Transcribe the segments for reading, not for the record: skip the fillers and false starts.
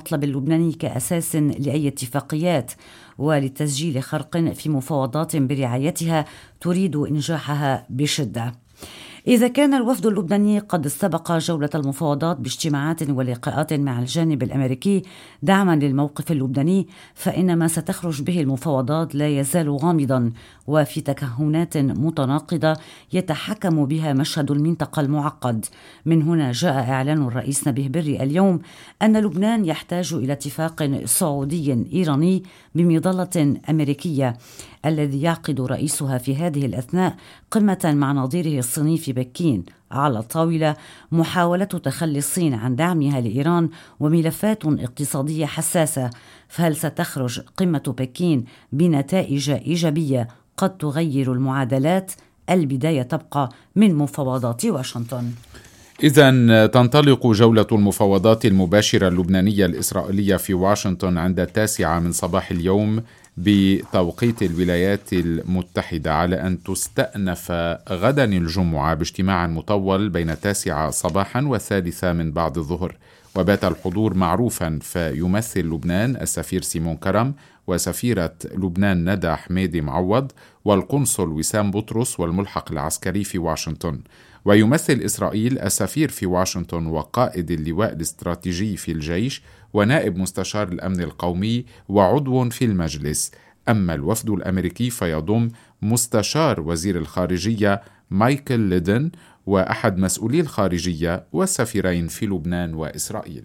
المطلب اللبناني كأساس لأي اتفاقيات ولتسجيل خرق في مفاوضات برعايتها تريد إنجاحها بشدة. إذا كان الوفد اللبناني قد استبق جولة المفاوضات باجتماعات ولقاءات مع الجانب الأمريكي دعما للموقف اللبناني، فإن ما ستخرج به المفاوضات لا يزال غامضا وفي تكهنات متناقضة يتحكم بها مشهد المنطقة المعقد. من هنا جاء إعلان الرئيس نبيه بري اليوم أن لبنان يحتاج إلى اتفاق سعودي إيراني بمظلة أمريكية، الذي يعقد رئيسها في هذه الأثناء قمة مع نظيره الصيني في بكين على الطاولة محاولة تخلي الصين عن دعمها لإيران وملفات اقتصادية حساسة. فهل ستخرج قمة بكين بنتائج إيجابية قد تغير المعادلات؟ البداية تبقى من مفاوضات واشنطن. إذن تنطلق جولة المفاوضات المباشرة اللبنانية الإسرائيلية في واشنطن عند 9 من صباح اليوم بتوقيت الولايات المتحدة، على أن تستأنف غدا الجمعة باجتماع مطول بين 9 صباحا و3 من بعد الظهر. وبات الحضور معروفا، فيمثل لبنان السفير سيمون كرم وسفيرة لبنان ندى حميدي معوض والقنصل وسام بطرس والملحق العسكري في واشنطن. ويمثل إسرائيل السفير في واشنطن وقائد اللواء الاستراتيجي في الجيش ونائب مستشار الأمن القومي وعضو في المجلس. أما الوفد الأمريكي فيضم مستشار وزير الخارجية مايكل ليدن وأحد مسؤولي الخارجية والسفيرين في لبنان وإسرائيل.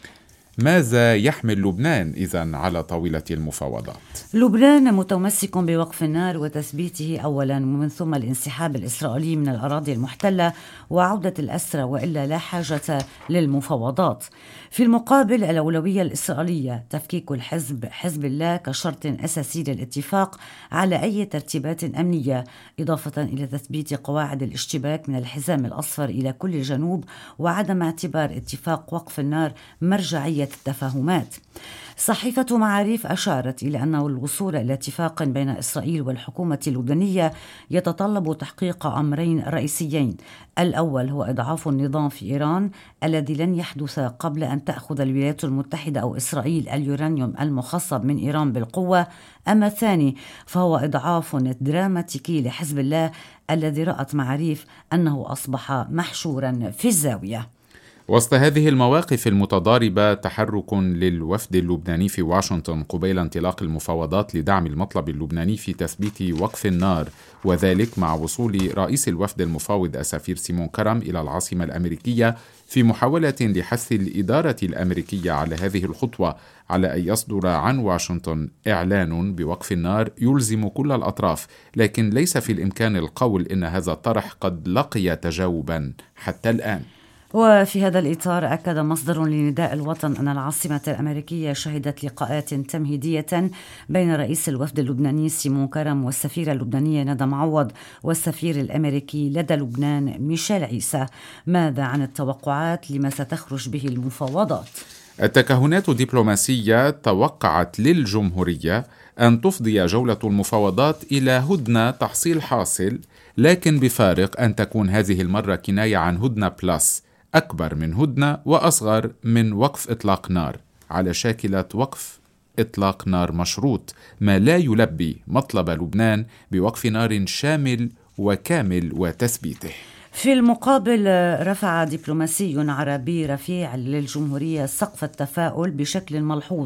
ماذا يحمل لبنان إذن على طاولة المفاوضات؟ لبنان متمسك بوقف النار وتثبيته أولا، ومن ثم الانسحاب الإسرائيلي من الأراضي المحتلة وعودة الأسرى، وإلا لا حاجة للمفاوضات. في المقابل الأولوية الإسرائيلية تفكيك حزب الله كشرط أساسي للاتفاق على أي ترتيبات أمنية، إضافة إلى تثبيت قواعد الاشتباك من الحزام الأصفر إلى كل الجنوب، وعدم اعتبار اتفاق وقف النار مرجعية التفاهمات. صحيفة معاريف أشارت إلى أن الوصول إلى اتفاق بين إسرائيل والحكومة اللبنانية يتطلب تحقيق أمرين رئيسيين. الأول هو إضعاف النظام في إيران الذي لن يحدث قبل أن تأخذ الولايات المتحدة أو إسرائيل اليورانيوم المخصب من إيران بالقوة. أما الثاني فهو إضعاف دراماتيكي لحزب الله الذي رأت معاريف أنه أصبح محشورا في الزاوية. وسط هذه المواقف المتضاربة تحرك للوفد اللبناني في واشنطن قبيل انطلاق المفاوضات لدعم المطلب اللبناني في تثبيت وقف النار، وذلك مع وصول رئيس الوفد المفاوض السفير سيمون كرم إلى العاصمة الأمريكية في محاولة لحث الإدارة الأمريكية على هذه الخطوة، على أن يصدر عن واشنطن إعلان بوقف النار يلزم كل الأطراف. لكن ليس في الإمكان القول إن هذا الطرح قد لقي تجاوبا حتى الآن. وفي هذا الإطار أكد مصدر لنداء الوطن أن العاصمة الأمريكية شهدت لقاءات تمهيدية بين رئيس الوفد اللبناني سيمون كرم والسفيرة اللبنانية ندى معوض والسفير الأمريكي لدى لبنان ميشيل عيسى. ماذا عن التوقعات لما ستخرج به المفاوضات؟ التكهنات الدبلوماسية توقعت للجمهورية أن تفضي جولة المفاوضات إلى هدنة تحصيل حاصل، لكن بفارق أن تكون هذه المرة كناية عن هدنة بلس، أكبر من هدنة وأصغر من وقف إطلاق نار، على شاكلة وقف إطلاق نار مشروط، ما لا يلبي مطلب لبنان بوقف نار شامل وكامل وتثبيته. في المقابل رفع دبلوماسي عربي رفيع للجمهورية سقف التفاؤل بشكل ملحوظ،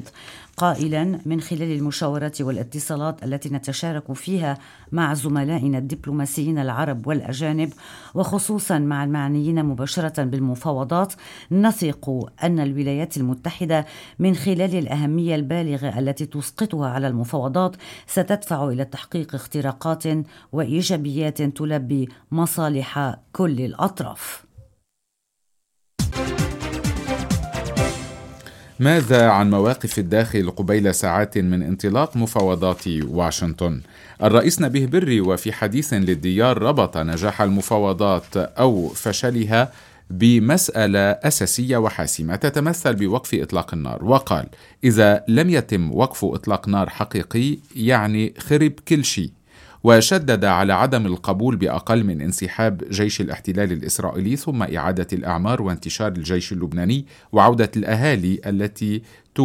قائلا من خلال المشاورات والاتصالات التي نتشارك فيها مع زملائنا الدبلوماسيين العرب والأجانب وخصوصا مع المعنيين مباشرة بالمفاوضات، نثق أن الولايات المتحدة من خلال الأهمية البالغة التي تسقطها على المفاوضات ستدفع إلى تحقيق اختراقات وإيجابيات تلبي مصالح كل الأطراف. ماذا عن مواقف الداخل قبيل ساعات من انطلاق مفاوضات واشنطن؟ الرئيس نبيه بري وفي حديث للديار ربط نجاح المفاوضات أو فشلها بمسألة أساسية وحاسمة تتمثل بوقف إطلاق النار، وقال: إذا لم يتم وقف إطلاق نار حقيقي يعني خرب كل شيء. وشدد على عدم القبول بأقل من انسحاب جيش الاحتلال الإسرائيلي ثم إعادة الأعمار وانتشار الجيش اللبناني وعودة الأهالي التي